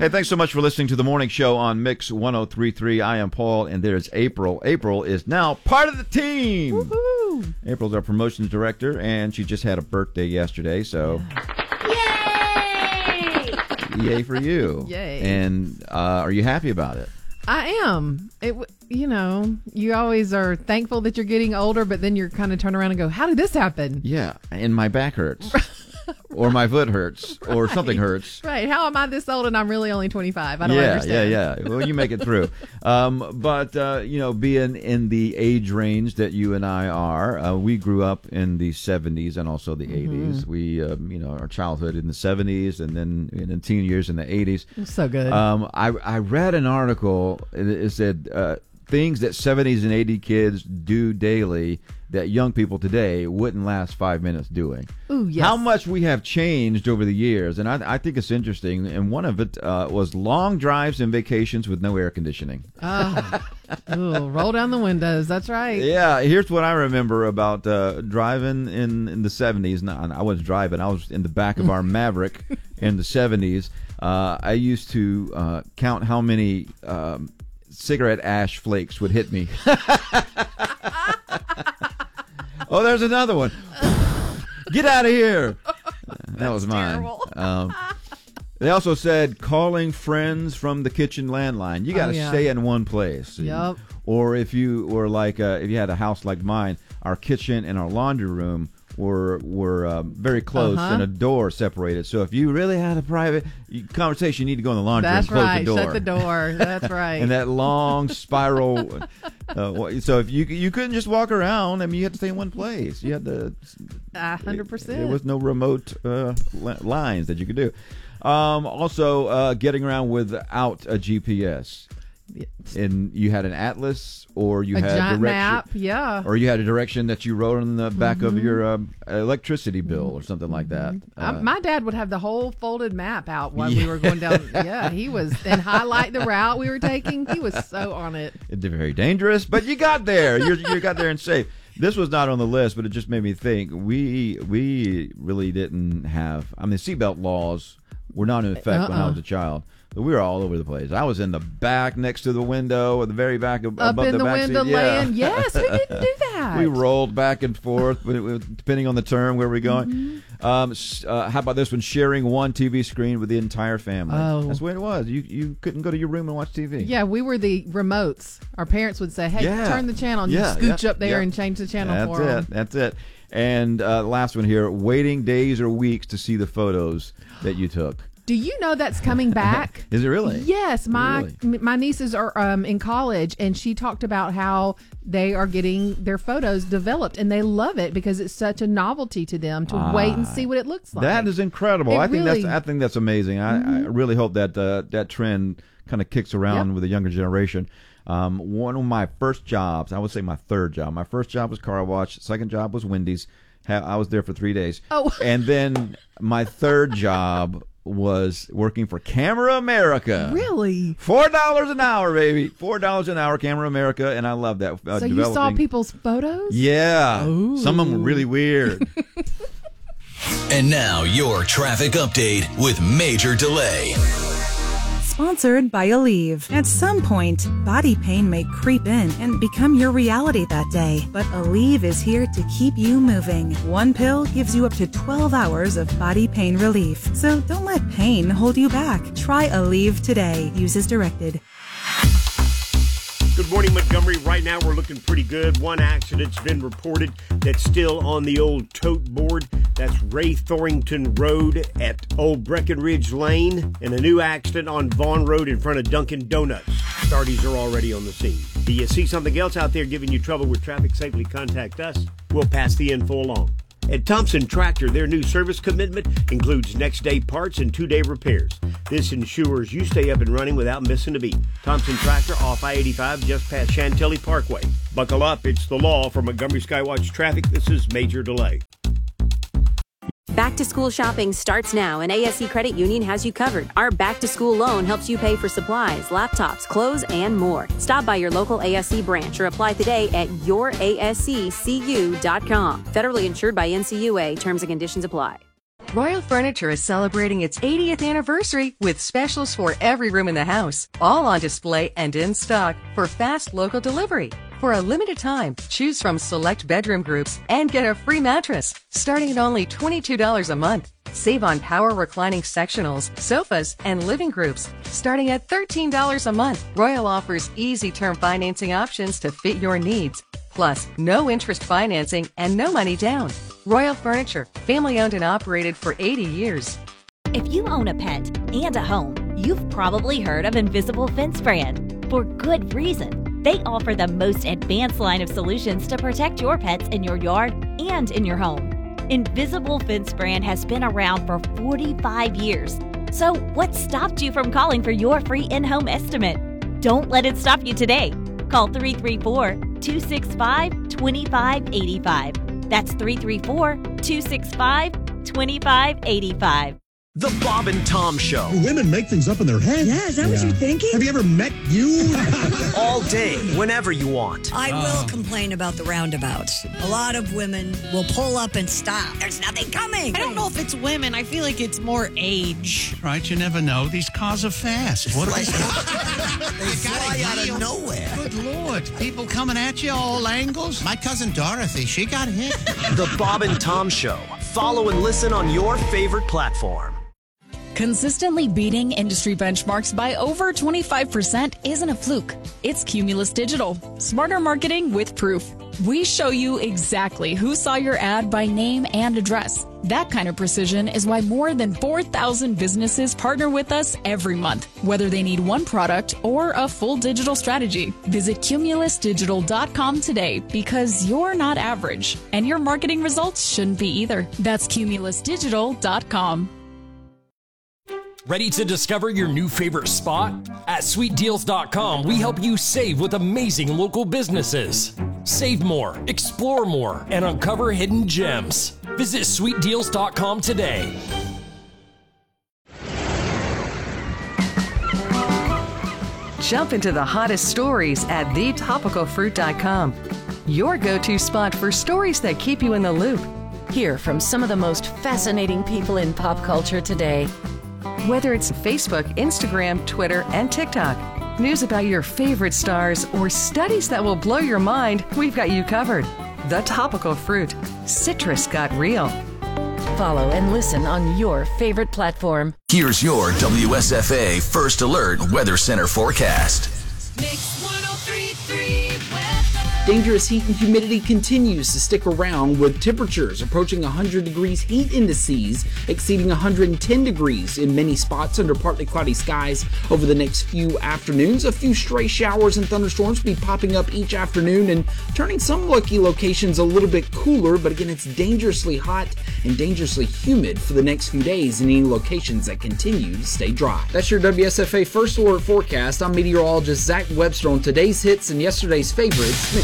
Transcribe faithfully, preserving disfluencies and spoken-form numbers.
Hey, thanks so much for listening to the morning show on Mix ten thirty-three. I am Paul, and there's April. April is now part of the team. Woohoo! April's our promotions director, and she just had a birthday yesterday, so Yay! yay for you. Yay. And uh, are you happy about it? I am. It, w- you know, you always are thankful that you're getting older, but then you're kind of turn around and go, how did this happen? Yeah, and my back hurts. Or my foot hurts, or Right. something hurts. Right. How am I this old and I'm really only twenty-five? I don't yeah, understand. Yeah, yeah, Well, you make it through. um, but, uh, you know, being in the age range that you and I are, uh, we grew up in the seventies and also the Mm-hmm. eighties. We, um, you know, our childhood in the seventies and then in the teen years in the eighties. So good. Um, I, I read an article, it, it said uh, things that seventies and eighties kids do daily that young people today wouldn't last five minutes doing. Ooh, yes. How much we have changed over the years, and I, I think it's interesting. And one of it uh, was long drives and vacations with no air conditioning. Oh. Ooh, roll down the windows. That's right. Yeah, here's what I remember about uh, driving in, in the seventies. Now, I was driving. I was in the back of our Maverick in the seventies. Uh, I used to uh, count how many um, cigarette ash flakes would hit me. Oh, there's another one. Get out of here. That was mine. terrible. Um, they also said calling friends from the kitchen landline. You got to Oh, yeah. stay in one place. Yep. Or if you were like, uh, if you had a house like mine, our kitchen and our laundry room were were uh, very close Uh-huh. and a door separated. So if you really had a private conversation, you need to go in the laundry That's room and close right. the door. Shut the door. That's right. And that long spiral. Uh, so if you you couldn't just walk around, I mean, you had to stay in one place. You had to. A hundred percent. There was no remote uh, li- lines that you could do. Um, also, uh, getting around without a G P S. And you had an atlas, or you a had giant direction, map. Yeah. or you had a direction that you wrote on the back Mm-hmm. of your um, electricity bill, or something like that. Uh, my dad would have the whole folded map out while Yeah. we were going down. Yeah, he was, and highlight the route we were taking. He was so on it. It's very dangerous, but you got there. You you got there and safe. This was not on the list, but it just made me think. We we really didn't have. I mean, seatbelt laws were not in effect when I Uh-uh. was a child. But we were all over the place. I was in the back next to the window, or the very back of, Up above in the, the back window seat. Yeah. laying. Yes, who didn't do that? We rolled back and forth, but it was- depending on the turn where we're going. Mm-hmm. Um, s- uh, how about this one? Sharing one T V screen with the entire family. Oh. That's the way it was. You you couldn't go to your room and watch T V. Yeah, we were the remotes. Our parents would say, "Hey, Yeah. turn the channel," and Yeah, you scooch yeah, up there yeah. and change the channel That's for it. them. That's it. And uh, last one here: waiting days or weeks to see the photos that you took. Do you know that's coming back? Is it really? Yes, my Really? m- my nieces are um, in college, and she talked about how they are getting their photos developed, and they love it because it's such a novelty to them to wait and see what it looks like. That is incredible. It I think really- that's I think that's amazing. I, I really hope that uh, that trend kind of kicks around Yep. with the younger generation. Um, one of my first jobs, I would say my third job. My first job was car wash. Second job was Wendy's. Ha- I was there for three days. Oh. And then my third job was working for Camera America. Really? Four dollars an hour, baby. Four dollars an hour, Camera America, and I love that. Uh, So you saw developing- people's photos? Yeah, Ooh. some of them were really weird. And now your traffic update with Major Delay. Sponsored by Aleve. At some point, body pain may creep in and become your reality that day. But Aleve is here to keep you moving. One pill gives you up to twelve hours of body pain relief. So don't let pain hold you back. Try Aleve today. Use as directed. Good morning, Montgomery. Right now, we're looking pretty good. One accident's been reported that's still on the old tote board. That's Ray Thorington Road at Old Breckenridge Lane, and a new accident on Vaughn Road in front of Dunkin' Donuts. Authorities are already on the scene. Do you see something else out there giving you trouble with traffic? Safely contact us. We'll pass the info along. At Thompson Tractor, their new service commitment includes next-day parts and two-day repairs. This ensures you stay up and running without missing a beat. Thompson Tractor off I eighty-five just past Chantilly Parkway. Buckle up, it's the law. For Montgomery Skywatch Traffic, this is Major Delay. Back to school shopping starts now, and A S C Credit Union has you covered. Our back to school loan helps you pay for supplies, laptops, clothes, and more. Stop by your local A S C branch or apply today at your A S C C U dot com. Federally insured by N C U A. Terms and conditions apply. Royal Furniture is celebrating its eightieth anniversary with specials for every room in the house, all on display and in stock for fast local delivery. For a limited time, choose from select bedroom groups and get a free mattress, starting at only twenty-two dollars a month. Save on power reclining sectionals, sofas, and living groups, starting at thirteen dollars a month. Royal offers easy term financing options to fit your needs. Plus, no interest financing and no money down. Royal Furniture, family owned and operated for eighty years. If you own a pet and a home, you've probably heard of Invisible Fence Brand. For good reason. They offer the most advanced line of solutions to protect your pets in your yard and in your home. Invisible Fence Brand has been around for forty-five years. So what stopped you from calling for your free in-home estimate? Don't let it stop you today. Call three three four, two six five, two five eight five. That's three three four, two six five, two five eight five. The Bob and Tom Show. Women make things up in their head. Yeah, is that yeah. what you're thinking? Have you ever met you? All day, whenever you want. I oh. will complain about the roundabouts. A lot of women will pull up and stop. There's nothing coming. I don't know if it's women. I feel like it's more age. Right, you never know. These cars are fast. What are they? They fly out of nowhere. Good Lord. People coming at you all angles. My cousin Dorothy, she got hit. The Bob and Tom Show. Follow and listen on your favorite platform. Consistently beating industry benchmarks by over twenty-five percent isn't a fluke. It's Cumulus Digital. Smarter marketing with proof. We show you exactly who saw your ad by name and address. That kind of precision is why more than four thousand businesses partner with us every month, whether they need one product or a full digital strategy. Visit cumulus digital dot com today because you're not average, and your marketing results shouldn't be either. That's cumulus digital dot com. Ready to discover your new favorite spot? At sweet deals dot com, we help you save with amazing local businesses. Save more, explore more, and uncover hidden gems. Visit sweet deals dot com today. Jump into the hottest stories at the topical fruit dot com. Your go-to spot for stories that keep you in the loop. Hear from some of the most fascinating people in pop culture today. Whether it's Facebook, Instagram, Twitter, and TikTok, news about your favorite stars, or studies that will blow your mind, we've got you covered. The Topical Fruit. Citrus got real. Follow and listen on your favorite platform. Here's your W S F A First Alert Weather Center forecast. Mix one oh three point three weather. Dangerous heat and humidity continues to stick around with temperatures approaching one hundred degrees, heat indices exceeding one hundred ten degrees in many spots under partly cloudy skies over the next few afternoons. A few stray showers and thunderstorms will be popping up each afternoon and turning some lucky locations a little bit cooler, but again, it's dangerously hot and dangerously humid for the next few days in any locations that continue to stay dry. That's your W S F A First Alert forecast. I'm meteorologist Zach Webster on today's hits and yesterday's favorites.